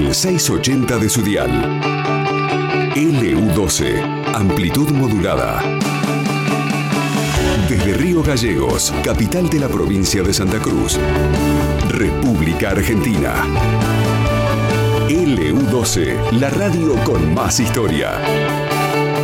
el 680 de su dial. LU12, amplitud modulada. Desde Río Gallegos, capital de la provincia de Santa Cruz, República Argentina. LU12, la radio con más historia.